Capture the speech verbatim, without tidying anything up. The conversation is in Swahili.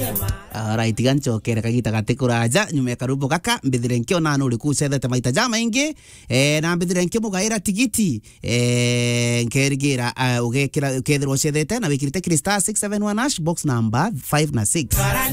Alright, gancho kera kagita gatikuraja nyume karubo kaka mbithire nkio na nuri kucethete maita jama ingi eh na mbithire nkio mugaira tigiti eh nkerigira ugekira ukethirwo cethete na wikirite kristar six seven one hash box number five na six